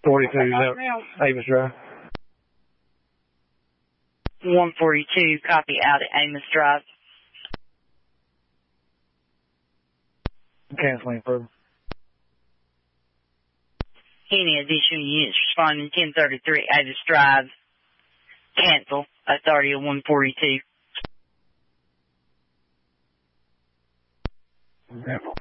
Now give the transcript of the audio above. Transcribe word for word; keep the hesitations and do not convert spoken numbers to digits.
forty-two, is that Avis Drive? one forty-two, copy out at Amos Drive. Canceling further. Any additional units responding ten thirty-three Avis Drive. Cancel. Authority of one forty-two. Example.